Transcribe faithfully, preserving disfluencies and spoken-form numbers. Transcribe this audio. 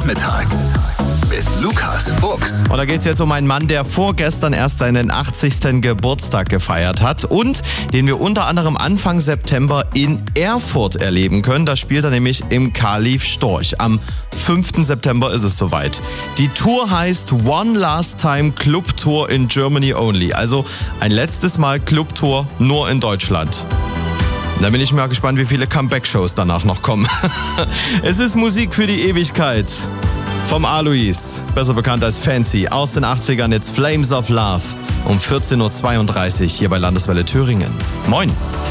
Nachmittag mit Lukas Fuchs. Und da geht es jetzt um einen Mann, der vorgestern erst seinen achtzigsten Geburtstag gefeiert hat und den wir unter anderem Anfang September in Erfurt erleben können. Da spielt er nämlich im Kaliv Storch. Am fünften September ist es soweit. Die Tour heißt One Last Time Club Tour in Germany Only. Also ein letztes Mal Clubtour nur in Deutschland. Da bin ich mal gespannt, wie viele Comeback-Shows danach noch kommen. Es ist Musik für die Ewigkeit. Vom Alois, besser bekannt als Fancy, aus den achtzigern, jetzt Flames of Love um vierzehn Uhr zweiunddreißig hier bei Landeswelle Thüringen. Moin!